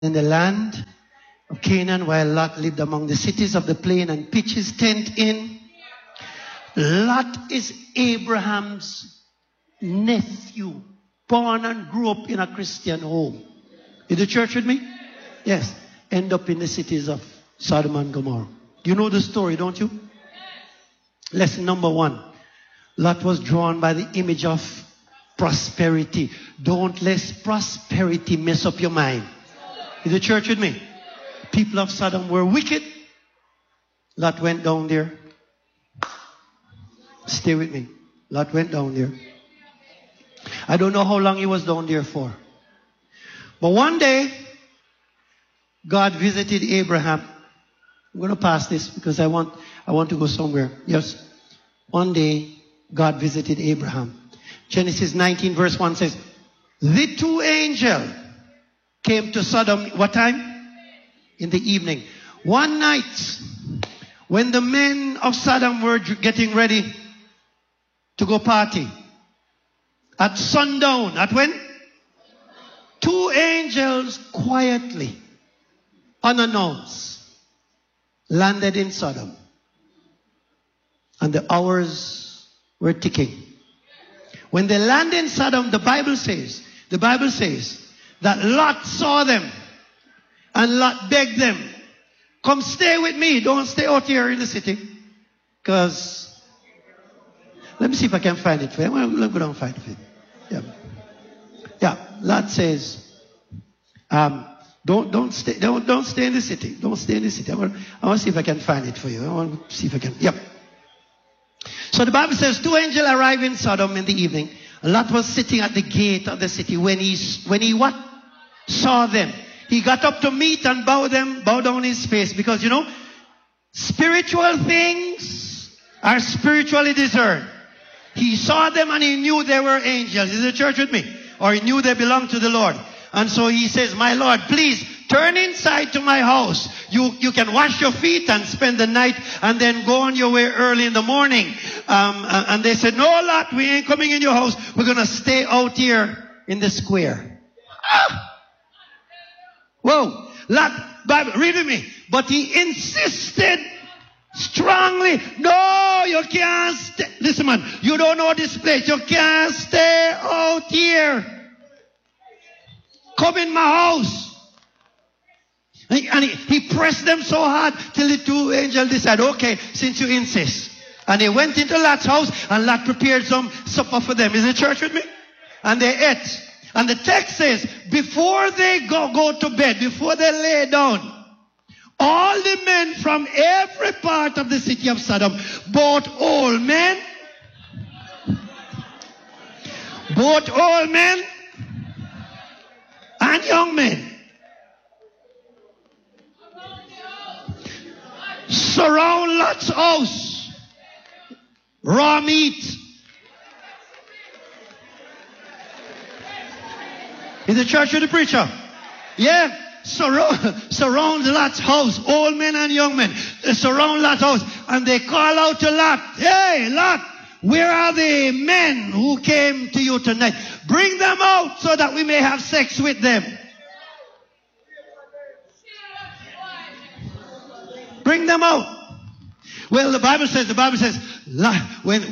in the land of Canaan, while Lot lived among the cities of the plain and pitched his tent in. Lot is Abraham's nephew, born and grew up in a Christian home. Is the church with me? Yes. End up in the cities of Sodom and Gomorrah. You know the story, don't you? Lesson number 1. Lot was drawn by the image of prosperity. Don't let prosperity mess up your mind. Is the church with me? People of Sodom were wicked. Lot went down there. Stay with me. Lot went down there. I don't know how long he was down there for. But one day, God visited Abraham. I'm going to pass this because I want to go somewhere. Yes. One day, God visited Abraham. Genesis 19 verse 1 says, the 2 angels came to Sodom, what time? In the evening. One night, when the men of Sodom were getting ready to go party, at sundown, at when? 2 angels quietly, unannounced, landed in Sodom. And the hours were ticking. When they landed in Sodom, the Bible says that Lot saw them. And Lot begged them, come stay with me. Don't stay out here in the city. Because, let me see if I can find it for you. Let me go down and find it for you. Yeah. Lot says, don't stay in the city. Don't stay in the city. I want to see if I can find it for you. I want to see if I can. Yep. So the Bible says 2 angels arrived in Sodom in the evening. Lot was sitting at the gate of the city when he what? Saw them. He got up to meet and bow down his face, because spiritual things are spiritually discerned. He saw them and he knew they were angels. Is the church with me? Or he knew they belonged to the Lord. And so he says, my Lord, please turn inside to my house. You can wash your feet and spend the night and then go on your way early in the morning. And they said, no, Lot, we ain't coming in your house. We're going to stay out here in the square. Whoa. Lot, Bible, read with me. But he insisted strongly, no, you can't stay. Listen, man, you don't know this place. You can't stay out here. Come in my house. And he pressed them so hard till the 2 angels decided, okay, since you insist. And they went into Lot's house and Lot prepared some supper for them. Is the church with me? And they ate. And the text says, before they go to bed, before they lay down, all the men from every part of the city of Sodom, both old men and young men, surround Lot's house. Raw meat. Is the church with the preacher? Yeah. Surround Lot's house. Old men and young men. They surround Lot's house. And they call out to Lot, hey, Lot, where are the men who came to you tonight? Bring them out so that we may have sex with them. Bring them out. Well, the Bible says, Lot, when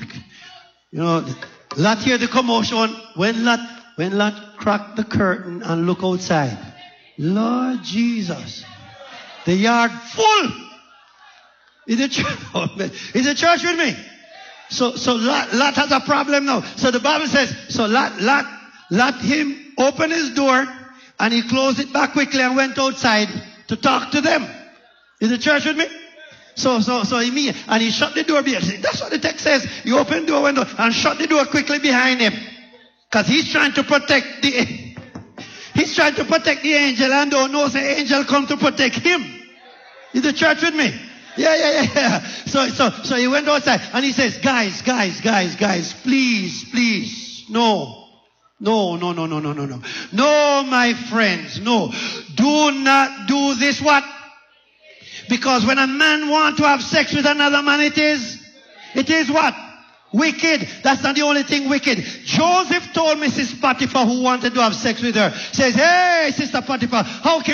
Lot hear the commotion, when Lot cracked the curtain and look outside, Lord Jesus, the yard full. Is the church with me? So Lot has a problem now. So the Bible says, so Lot him open his door and he closed it back quickly and went outside to talk to them. Is the church with me? So he shut the door behind him. That's what the text says. He opened the door window and shut the door quickly behind him. Because he's trying to protect the angel, and don't know the angel come to protect him. Is the church with me? Yeah. So he went outside and he says, guys, please, no, my friends, no. Do not do this. What? Because when a man wants to have sex with another man, it is what? Wicked. That's not the only thing wicked. Joseph told Mrs. Potiphar, who wanted to have sex with her, says, hey, Sister Potiphar, how can